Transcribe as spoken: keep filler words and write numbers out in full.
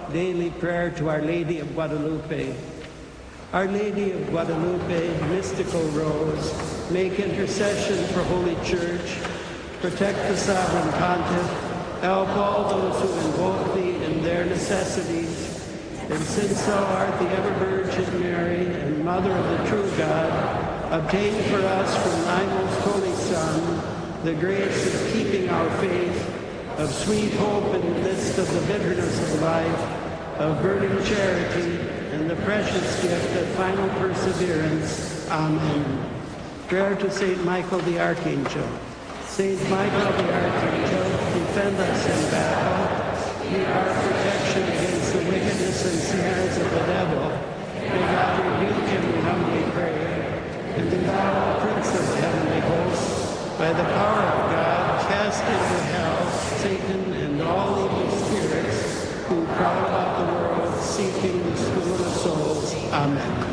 daily prayer to Our Lady of Guadalupe. Our Lady of Guadalupe, mystical rose, make intercession for Holy Church, protect the sovereign pontiff, help all those who invoke thee in their necessities, and since thou art the ever-Virgin Mary and Mother of the true God, obtain for us from thy most holy Son the grace of keeping our faith, of sweet hope in the midst of the bitterness of life, of burning charity, and the precious gift of final perseverance. Amen. Prayer to Saint Michael the Archangel. Saint Michael the Archangel, defend us in battle. Be our protection against the wickedness and snares of the devil. May God rebuke him, we humbly pray. And thou, Prince of the heavenly hosts, by the power of God, cast into hell Satan and all evil spirits who prowl about the world seeking the school of souls. Amen.